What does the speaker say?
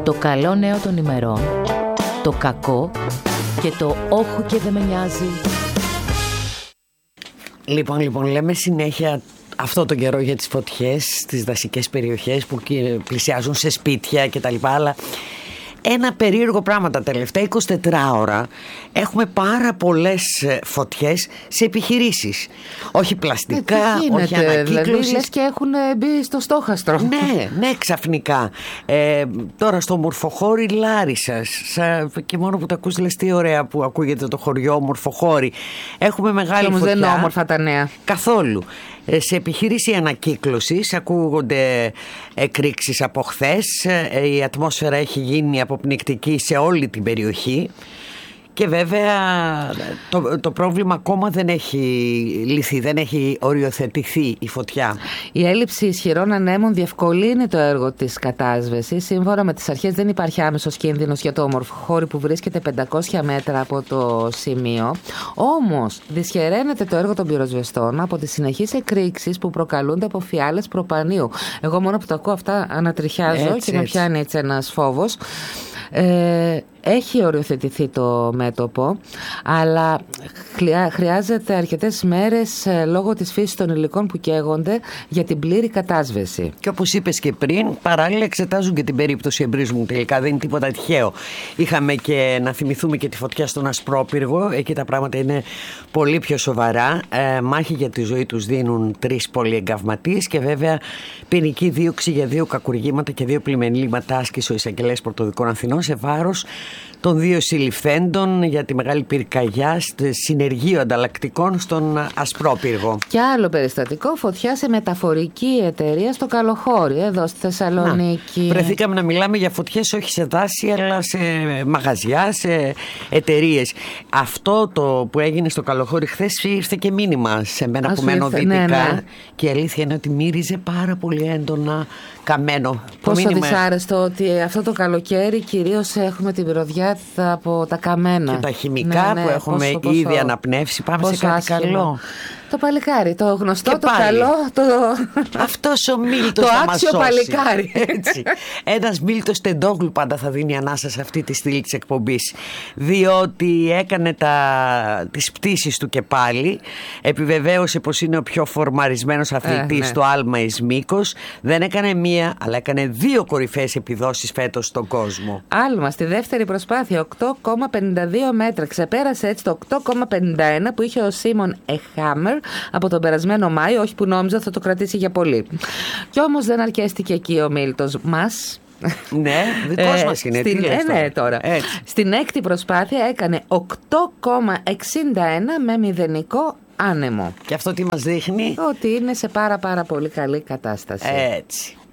Το καλό νέο των ημερών, το κακό και το όχου και δεν με νοιάζει. Λοιπόν, λέμε συνέχεια αυτό τον καιρό για τις φωτιές στις δασικές περιοχές που πλησιάζουν σε σπίτια κτλ. Αλλά ένα περίεργο πράγμα τα τελευταία 24 ώρα έχουμε πάρα πολλές φωτιές σε επιχειρήσεις. Όχι πλαστικά, όχι ανακύκλωσης. Δηλαδή λες και έχουν μπει στο στόχαστρο. Ναι, ξαφνικά. Τώρα στο Μορφοχώρι Λάρισσας, και μόνο που το ακούς λες τι ωραία που ακούγεται το χωριό Μορφοχώρι. Έχουμε μεγάλη φωτιά. Όμως δεν είναι όμορφα τα νέα. Καθόλου. Σε επιχείρηση ανακύκλωσης ακούγονται εκρήξεις από χθες. Η ατμόσφαιρα έχει γίνει αποπνικτική σε όλη την περιοχή. Και βέβαια το πρόβλημα ακόμα δεν έχει λυθεί, δεν έχει οριοθετηθεί η φωτιά. Η έλλειψη ισχυρών ανέμων διευκολύνει το έργο της κατάσβεσης. Σύμφωνα με τις αρχές δεν υπάρχει άμεσος κίνδυνος για το Μορφοχώρι που βρίσκεται 500 μέτρα από το σημείο. Όμως δυσχεραίνεται το έργο των πυροσβεστών από τις συνεχείς εκρήξεις που προκαλούνται από φιάλες προπανίου. Εγώ μόνο που τα ακούω αυτά ανατριχιάζω και με πιάνει έτσι ένας φόβος. Έχει οριοθετηθεί το μέτωπο, αλλά χρειάζεται αρκετές μέρες λόγω της φύσης των υλικών που καίγονται για την πλήρη κατάσβεση. Και όπως είπες και πριν, παράλληλα εξετάζουν και την περίπτωση εμπρίσμου. Τελικά δεν είναι τίποτα τυχαίο. Είχαμε και να θυμηθούμε και τη φωτιά στον Ασπρόπυργο. Εκεί τα πράγματα είναι πολύ πιο σοβαρά. Μάχη για τη ζωή τους δίνουν 3 πολυεγκαυματίες και βέβαια ποινική δίωξη για 2 κακουργήματα και 2 πλημελήματα άσκησε ο εισαγγελέας Πρωτοδικών Αθηνών σε βάρος των 2 συλληφθέντων για τη μεγάλη πυρκαγιά συνεργείο ανταλλακτικών στον Ασπρόπυργο. Και άλλο περιστατικό, φωτιά σε μεταφορική εταιρεία στο Καλοχώρι, εδώ στη Θεσσαλονίκη. Βρεθήκαμε να μιλάμε για φωτιές όχι σε δάση αλλά σε μαγαζιά, σε εταιρείες. Αυτό το που έγινε στο Καλοχώρι χθες ήρθε και μήνυμα σε μένα που μένω δυτικά. Ναι. Και η αλήθεια είναι ότι μύριζε πάρα πολύ έντονα καμένο. Πόσο δυσάρεστο ότι αυτό το καλοκαίρι κυρίως έχουμε την μυρωδιά από τα καμένα. Και τα χημικά που έχουμε ήδη αναπνεύσει. Πάμε σε κάτι καλό. Το παλικάρι, το γνωστό, το καλό. Αυτός ο Μίλτος το θα μας άξιο σώσει. παλικάρι. Έτσι. Ένας Μίλτος Τεντόγλου πάντα θα δίνει ανάσα σε αυτή τη στήλη της εκπομπής. Διότι έκανε τις πτήσεις του και πάλι. Επιβεβαίωσε πως είναι ο πιο φορμαρισμένος αθλητής στο άλμα εις μήκος. Δεν έκανε μία, αλλά έκανε 2 κορυφαίες επιδόσεις φέτος στον κόσμο. Άλμα στη δεύτερη προσπάθεια, 8,52 μέτρα. Ξεπέρασε έτσι το 8,51 που είχε ο Σίμον Εχάμερ από τον περασμένο Μάιο, όχι που νόμιζα θα το κρατήσει για πολύ. Κι όμως δεν αρκέστηκε εκεί ο Μίλτος μας. Ναι, δικός μας είναι. Τώρα. Στην 6η προσπάθεια έκανε 8,61 με μηδενικό άνεμο. Και αυτό τι μας δείχνει? Ότι είναι σε πάρα πολύ καλή κατάσταση. Έτσι.